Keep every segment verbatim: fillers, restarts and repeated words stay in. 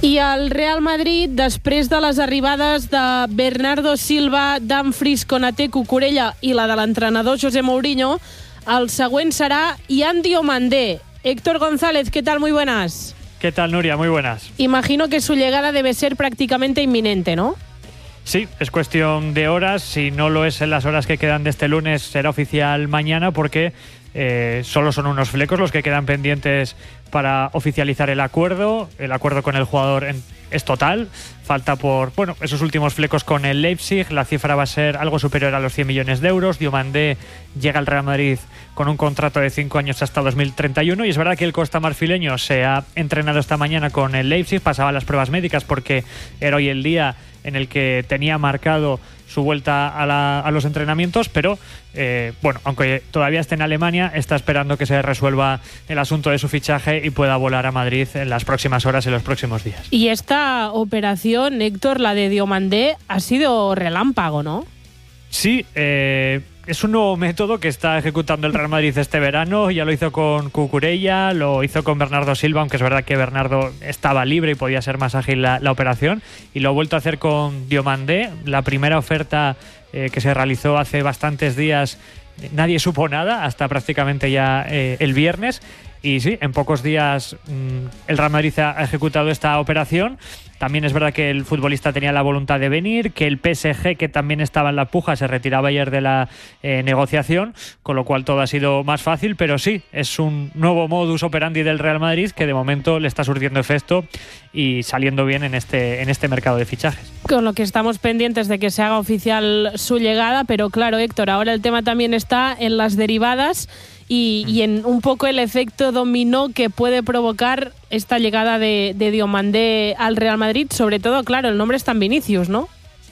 I el Real Madrid, després de les arribades de Bernardo Silva, Dumfries, Konaté, Cucurella i la de l'entrenador José Mourinho, el següent serà Yan Diomandé. Héctor González, ¿qué tal? Muy buenas. ¿Qué tal, Nuria? Muy buenas. Imagino que su llegada debe ser prácticamente inminente, ¿no? Sí, es cuestión de horas. Si no lo es en las horas que quedan de este lunes, será oficial mañana, porque eh, solo son unos flecos los que quedan pendientes para oficializar el acuerdo. El acuerdo con el jugador en, es total. Falta por, bueno, esos últimos flecos con el Leipzig. La cifra va a ser algo superior a los cien millones de euros. Diomandé llega al Real Madrid con un contrato de cinco años hasta dos mil treinta y uno. Y es verdad que el costamarfileño se ha entrenado esta mañana con el Leipzig. Pasaba las pruebas médicas porque era hoy el día en el que tenía marcado su vuelta a, la, a los entrenamientos, pero eh, bueno, aunque todavía esté en Alemania, está esperando que se resuelva el asunto de su fichaje y pueda volar a Madrid en las próximas horas, en los próximos días. Y esta operación, Héctor, la de Diomandé, ha sido relámpago, ¿no? Sí, eh, es un nuevo método que está ejecutando el Real Madrid este verano. Ya lo hizo con Cucurella, lo hizo con Bernardo Silva, aunque es verdad que Bernardo estaba libre y podía ser más ágil la, la operación, y lo ha vuelto a hacer con Diomandé. La primera oferta eh, que se realizó hace bastantes días, nadie supo nada hasta prácticamente ya eh, el viernes. Y sí, en pocos días mmm, el Real Madrid ha ejecutado esta operación. También es verdad que el futbolista tenía la voluntad de venir, que el P S G, que también estaba en la puja, se retiraba ayer de la eh, negociación, con lo cual todo ha sido más fácil, pero sí, es un nuevo modus operandi del Real Madrid que de momento le está surtiendo efecto y saliendo bien en este, en este mercado de fichajes. Con lo que estamos pendientes de que se haga oficial su llegada, pero claro, Héctor, ahora el tema también está en las derivadas y, y en un poco el efecto dominó que puede provocar esta llegada de, de Diomandé al Real Madrid. Sobre todo, claro, el nombre está en Vinicius, ¿no?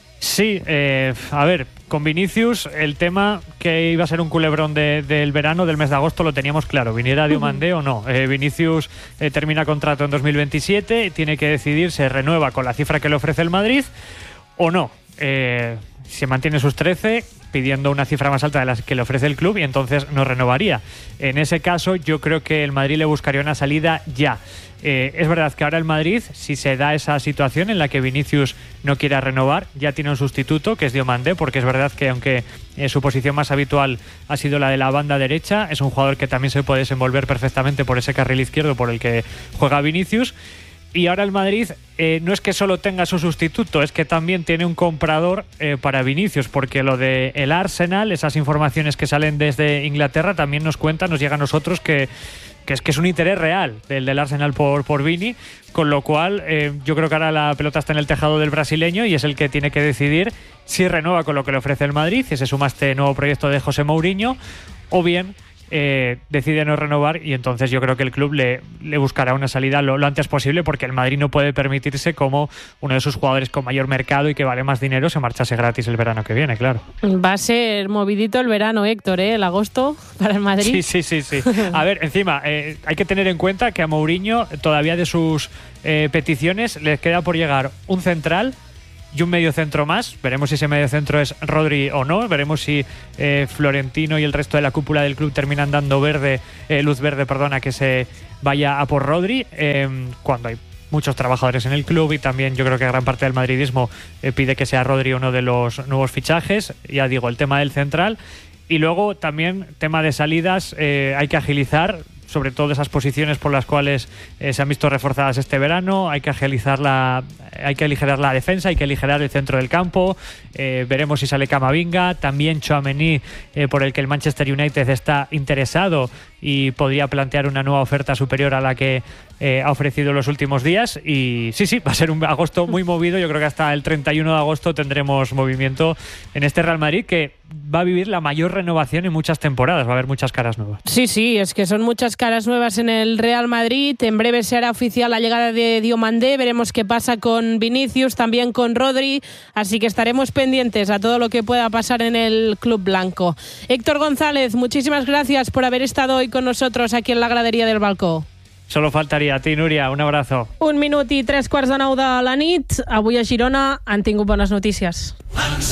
Sí, eh, a ver, con Vinicius el tema que iba a ser un culebrón de, del verano, del mes de agosto, lo teníamos claro, viniera Diomandé uh-huh. o no. Eh, Vinicius eh, termina contrato en dos mil veintisiete, tiene que decidir si renueva con la cifra que le ofrece el Madrid o no. Eh, se mantiene sus trece, pidiendo una cifra más alta de las que le ofrece el club, y entonces no renovaría. En ese caso, yo creo que el Madrid le buscaría una salida ya. Eh, es verdad que ahora el Madrid, si se da esa situación en la que Vinicius no quiera renovar, ya tiene un sustituto, que es Diomandé, porque es verdad que aunque eh, su posición más habitual ha sido la de la banda derecha, es un jugador que también se puede desenvolver perfectamente por ese carril izquierdo por el que juega Vinicius. Y ahora el Madrid eh, no es que solo tenga su sustituto, es que también tiene un comprador eh, para Vinicius, porque lo de el Arsenal, esas informaciones que salen desde Inglaterra, también nos cuentan, nos llega a nosotros que, que es que es un interés real del, del Arsenal por, por Vini, con lo cual eh, yo creo que ahora la pelota está en el tejado del brasileño y es el que tiene que decidir si renueva con lo que le ofrece el Madrid, si se suma a este nuevo proyecto de José Mourinho, o bien Eh, decide no renovar, y entonces yo creo que el club le, le buscará una salida lo, lo antes posible, porque el Madrid no puede permitirse como uno de sus jugadores con mayor mercado y que vale más dinero se marchase gratis el verano que viene, claro. Va a ser movidito el verano, Héctor, ¿eh? El agosto para el Madrid. Sí, sí, sí, sí. A ver, encima, eh, hay que tener en cuenta que a Mourinho todavía de sus eh, peticiones les queda por llegar un central y un medio centro más. Veremos si ese medio centro es Rodri o no. Veremos si eh, Florentino y el resto de la cúpula del club terminan dando verde, eh, luz verde, perdona, que se vaya a por Rodri, eh, cuando hay muchos trabajadores en el club, y también yo creo que gran parte del madridismo eh, pide que sea Rodri uno de los nuevos fichajes. Ya digo, el tema del central. Y luego también tema de salidas, eh, hay que agilizar sobre todo esas posiciones por las cuales eh, se han visto reforzadas este verano. Hay que agilizar la, hay que aligerar la defensa, hay que aligerar el centro del campo. Eh, veremos si sale Camavinga, también Tchouaméni, eh, por el que el Manchester United está interesado y podría plantear una nueva oferta superior a la que eh, ha ofrecido en los últimos días. Y sí, sí, va a ser un agosto muy movido. Yo creo que hasta el treinta y uno de agosto tendremos movimiento en este Real Madrid, que va a vivir la mayor renovación en muchas temporadas. Va a haber muchas caras nuevas. Sí, sí, es que son muchas caras nuevas en el Real Madrid. En breve se hará oficial la llegada de Diomandé. Veremos qué pasa con Vinicius, también con Rodri. Así que estaremos pendientes a todo lo que pueda pasar en el club blanco. Héctor González, muchísimas gracias por haber estado hoy con nosotros aquí en la graderia del Balcó. Solo faltaria. A ti, Núria, un abrazo. Un minut i tres quarts de nou de la nit. Avui a Girona han tingut bones notícies.